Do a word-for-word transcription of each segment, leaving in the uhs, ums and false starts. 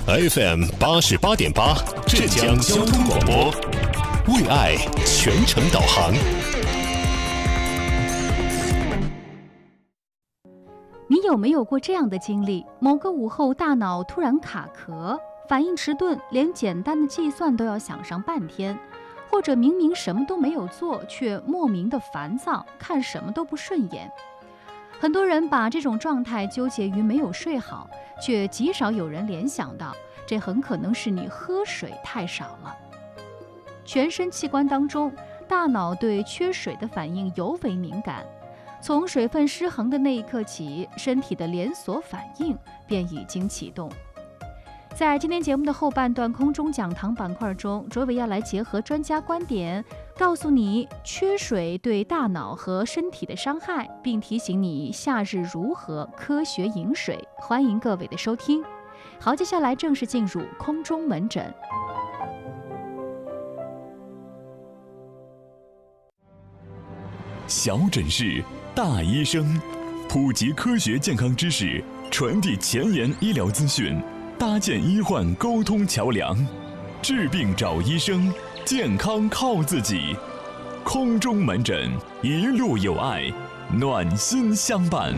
F M 八十八点八，浙江交通广播，为爱全程导航。 你有没有过这样的经历？某个午后，大脑突然卡壳，反应迟钝，连简单的计算都要想上半天。或者明明什么都没有做，却莫名的烦躁，看什么都不顺眼。很多人把这种状态纠结于没有睡好，却极少有人联想到，这很可能是你喝水太少了。全身器官当中，大脑对缺水的反应尤为敏感。从水分失衡的那一刻起，身体的连锁反应便已经启动。在今天节目的后半段空中讲堂板块中，卓伟要来结合专家观点，告诉你缺水对大脑和身体的伤害，并提醒你夏日如何科学饮水。欢迎各位的收听。好，接下来正式进入空中门诊。 小诊室，大医生，普及科学健康知识，传递前沿医疗资讯，搭建医患沟通桥梁，治病找医生，健康靠自己。空中门诊，一路有爱，暖心相伴。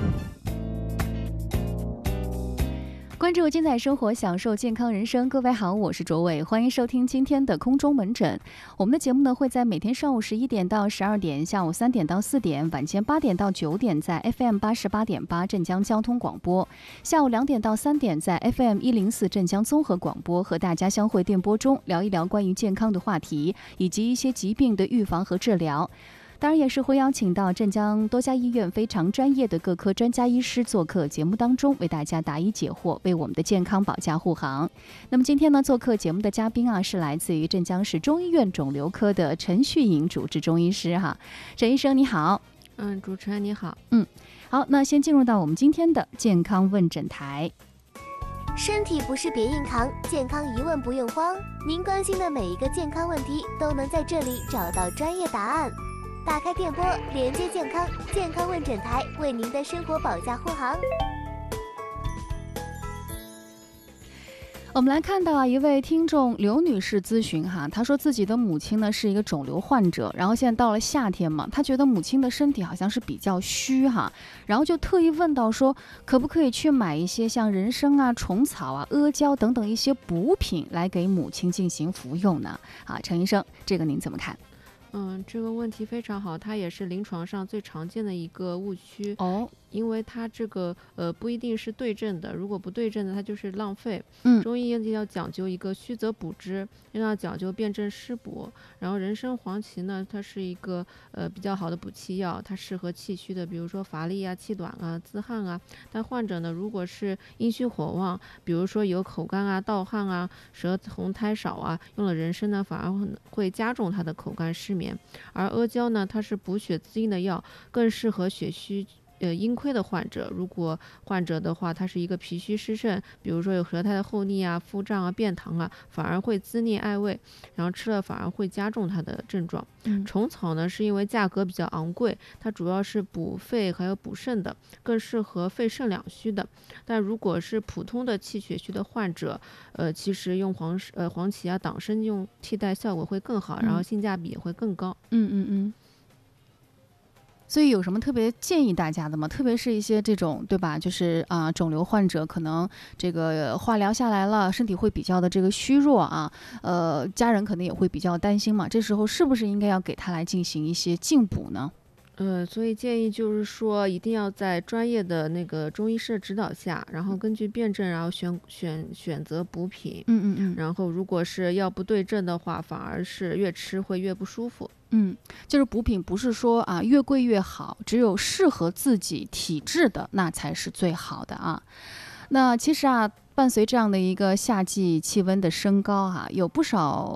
关注精彩生活，享受健康人生。各位好，我是卓伟，欢迎收听今天的空中门诊。我们的节目呢会在每天上午十一点到十二点，下午三点到四点，晚间八点到九点在 F M 八十八点八镇江交通广播，下午两点到三点在 F M 一零四镇江综合广播，和大家相会电波中，聊一聊关于健康的话题，以及一些疾病的预防和治疗。当然也是会邀请到镇江多家医院非常专业的各科专家医师做客节目当中，为大家答疑解惑，为我们的健康保驾护航。那么今天呢，做客节目的嘉宾啊，是来自于镇江市中医院肿瘤科的陈旭颖主治中医师哈。陈医生你好。 嗯，主持人你好。 嗯，好，那先进入到我们今天的健康问诊台。 身体不适别硬扛，健康疑问不用慌，您关心的每一个健康问题都能在这里找到专业答案。打开电波，连接健康，健康问诊台为您的生活保驾护航。 我们来看到啊，一位听众刘女士咨询哈，她说自己的母亲呢是一个肿瘤患者，然后现在到了夏天嘛，她觉得母亲的身体好像是比较虚哈，然后就特意问到说，可不可以去买一些像人参啊、虫草啊、阿胶等等一些补品来给母亲进行服用呢？啊，陈医生，这个您怎么看？ 嗯，这个问题非常好，它也是临床上最常见的一个误区哦。 因为它这个呃不一定是对症的，如果不对症的，它就是浪费。 嗯， 中医要讲究一个虚则补之，要讲究辨证施补。然后人参、黄芪呢，它是一个呃比较好的补气药，它适合气虚的，比如说乏力啊、气短啊、自汗啊。但患者呢，如果是阴虚火旺，比如说有口干啊、盗汗啊、舌红苔少啊，用了人参呢，反而会加重他的口干失眠。而阿胶呢，它是补血滋阴的药，更适合血虚呃阴亏的患者。如果患者的话，他是一个脾虚湿盛，比如说有舌苔的厚腻啊、腹胀啊、便溏啊，反而会滋腻艾味，然后吃了反而会加重他的症状。 嗯， 虫草呢，是因为价格比较昂贵，它主要是补肺还有补肾的，更适合肺肾两虚的。但如果是普通的气血虚的患者，呃，其实用黄呃黄芪啊、党参用替代效果会更好，然后性价比也会更高。 嗯嗯嗯。所以有什么特别建议大家的吗？特别是一些这种，对吧？就是啊、呃，肿瘤患者可能这个化疗下来了，身体会比较的这个虚弱啊，呃，家人可能也会比较担心嘛。这时候是不是应该要给他来进行一些进补呢？ 呃，所以建议就是说，一定要在专业的那个中医师的指导下，然后根据辨证，然后选选选择补品。 嗯嗯嗯。 然后如果是药不对症的话，反而是越吃会越不舒服。 嗯，就是补品不是说啊越贵越好，只有适合自己体质的那才是最好的啊。那其实啊，伴随这样的一个夏季气温的升高哈、啊，有不少